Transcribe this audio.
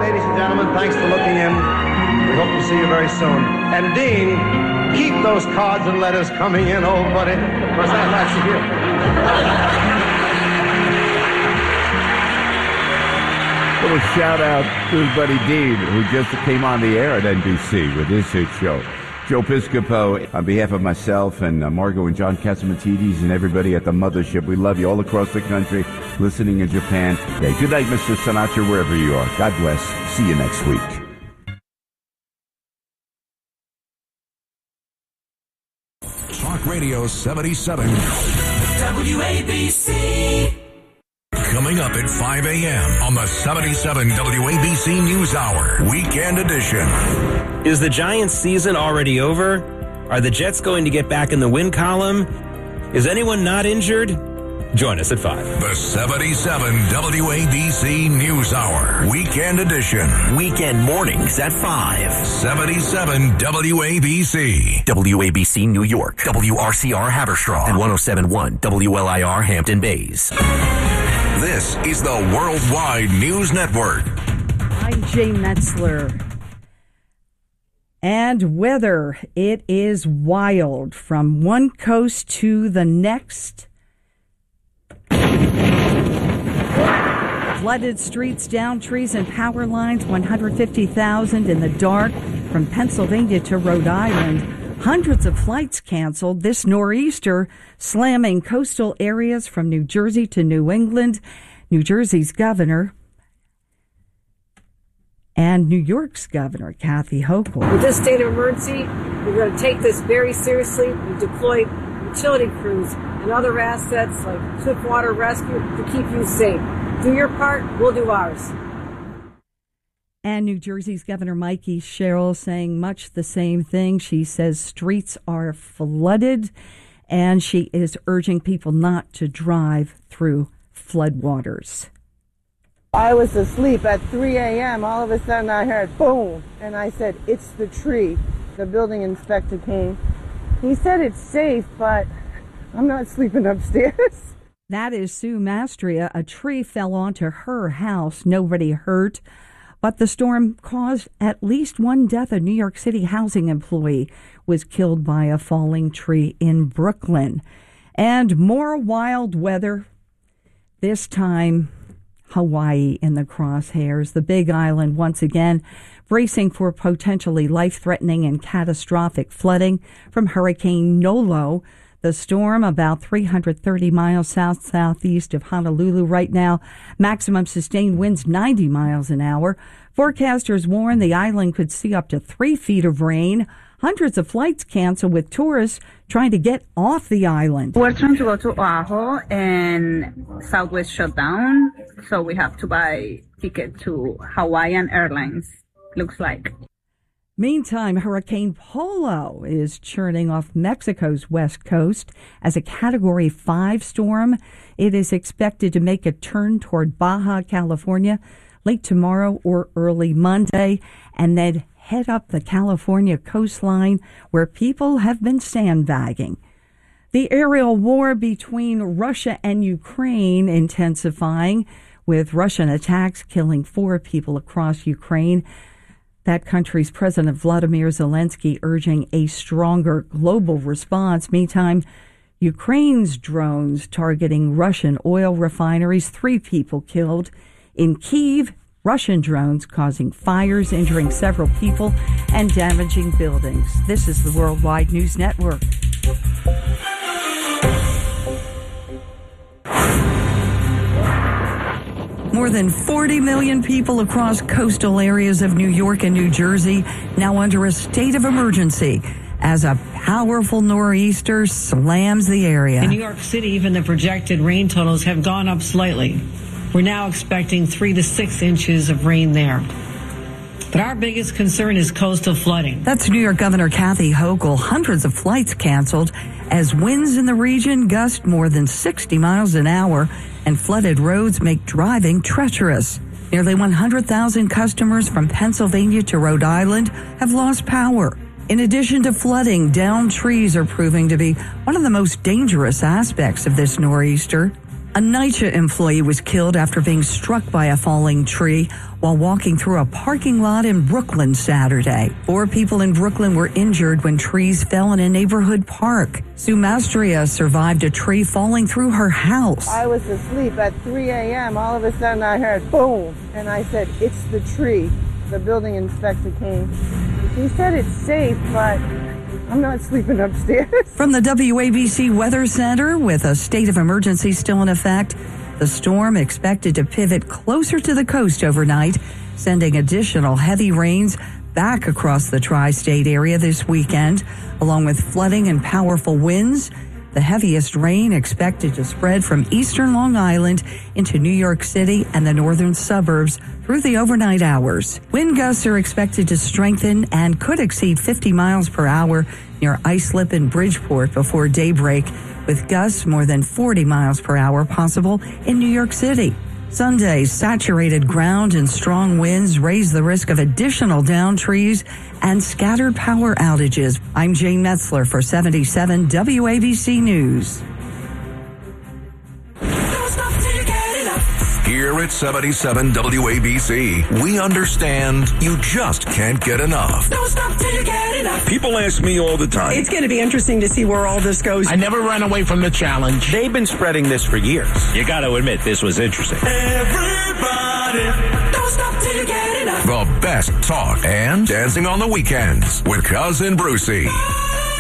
ladies and gentlemen. Thanks for looking in. We hope to see you very soon. And Dean, keep those cards and letters coming in, old buddy. Of course, I'd like to hear. Little shout out to his buddy Dean, who just came on the air at NBC with his hit show. Joe Piscopo, on behalf of myself and Margot and John Catsimatidis and everybody at the Mothership, we love you all across the country, listening in Japan. Yeah, good night, Mr. Sinatra, wherever you are. God bless. See you next week. Talk Radio 77. WABC. Coming up at 5 a.m. on the 77 WABC News Hour, Weekend Edition. Is the Giants' season already over? Are the Jets going to get back in the win column? Is anyone not injured? Join us at 5. The 77 WABC News Hour, Weekend Edition. Weekend mornings at 5. 77 WABC. WABC New York, WRCR Haverstraw, and 107.1 WLIR Hampton Bays. This is the Worldwide News Network. I'm Jay Metzler. And weather, it is wild from one coast to the next. Flooded streets, down trees and power lines, 150,000 in the dark from Pennsylvania to Rhode Island. Hundreds of flights canceled this nor'easter, slamming coastal areas from New Jersey to New England. New Jersey's governor and New York's Governor Kathy Hochul. With this state of emergency, we're going to take this very seriously. We deployed utility crews and other assets like Swiftwater Rescue to keep you safe. Do your part, we'll do ours. And New Jersey's Governor Mikey Sherrill saying much the same thing. She says streets are flooded, and she is urging people not to drive through floodwaters. I was asleep at 3 a.m. All of a sudden I heard boom, and I said, it's the tree. The building inspector came. He said it's safe, but I'm not sleeping upstairs. That is Sue Mastria. A tree fell onto her house. Nobody hurt. But the storm caused at least one death. A New York City housing employee was killed by a falling tree in Brooklyn. And more wild weather. This time, Hawaii in the crosshairs. The Big Island once again bracing for potentially life-threatening and catastrophic flooding from Hurricane Nolo. The storm about 330 miles southeast of Honolulu right now. Maximum sustained winds 90 miles an hour. Forecasters warn the island could see up to 3 feet of rain. Hundreds of flights canceled with tourists trying to get off the island. We're trying to go to Oahu and Southwest shut down, so we have to buy ticket to Hawaiian Airlines, looks like. Meantime, Hurricane Polo is churning off Mexico's west coast as a Category 5 storm. It is expected to make a turn toward Baja California late tomorrow or early Monday, and then head up the California coastline where people have been sandbagging. The aerial war between Russia and Ukraine intensifying, with Russian attacks killing 4 people across Ukraine. That country's President Vladimir Zelensky urging a stronger global response. Meantime, Ukraine's drones targeting Russian oil refineries. 3 people killed. In Kyiv, Russian drones causing fires, injuring several people, and damaging buildings. This is the Worldwide News Network. More than 40 million people across coastal areas of New York and New Jersey now under a state of emergency as a powerful nor'easter slams the area. In New York City, even the projected rain totals have gone up slightly. We're now expecting 3 to 6 inches of rain there. But our biggest concern is coastal flooding. That's New York Governor Kathy Hochul. Hundreds of flights canceled as winds in the region gust more than 60 miles an hour and flooded roads make driving treacherous. Nearly 100,000 customers from Pennsylvania to Rhode Island have lost power. In addition to flooding, downed trees are proving to be one of the most dangerous aspects of this nor'easter. A NYCHA employee was killed after being struck by a falling tree while walking through a parking lot in Brooklyn Saturday. 4 people in Brooklyn were injured when trees fell in a neighborhood park. Sue Mastria survived a tree falling through her house. I was asleep at 3 a.m. All of a sudden I heard boom, and I said, it's the tree. The building inspector came. He said it's safe, but I'm not sleeping upstairs. From the WABC Weather Center, with a state of emergency still in effect, the storm expected to pivot closer to the coast overnight, sending additional heavy rains back across the tri-state area this weekend, along with flooding and powerful winds. The heaviest rain expected to spread from eastern Long Island into New York City and the northern suburbs through the overnight hours. Wind gusts are expected to strengthen and could exceed 50 miles per hour near Islip and Bridgeport before daybreak, with gusts more than 40 miles per hour possible in New York City. Sunday, saturated ground and strong winds raise the risk of additional downed trees and scattered power outages. I'm Jane Metzler for 77 WABC News. Here at 77 WABC, we understand you just can't get enough. Don't stop till you get enough. People ask me all the time. It's going to be interesting to see where all this goes. I never ran away from the challenge. They've been spreading this for years. You got to admit, this was interesting. Everybody, don't stop till you get enough. The best talk and dancing on the weekends with Cousin Brucey.